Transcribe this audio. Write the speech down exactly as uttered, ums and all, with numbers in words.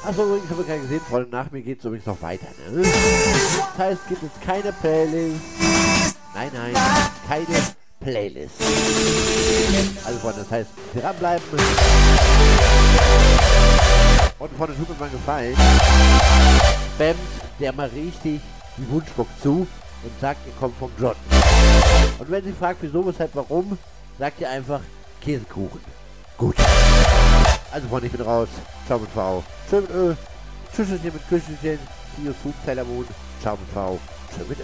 Achso, übrigens habe ich gerade gesehen, Freunde, nach mir geht es übrigens noch weiter. Ne? Das heißt, es gibt jetzt keine Playlist. Nein, nein, keine Playlist. Also Freunde, das heißt, dranbleiben. Und Freunde, tut mir mal gefallen. Spammt der mal richtig die Wunschbox zu und sagt, ihr kommt vom John. Und wenn sie fragt, wieso, weshalb, warum, sagt ihr einfach Käsekuchen. Gut. Also Freunde, ich bin raus. Ciao mit V. Schön mit Ö. Tschüsschen mit Küchenchen. See you soon, Sailor Moon. Ciao mit V. Schön mit Ö.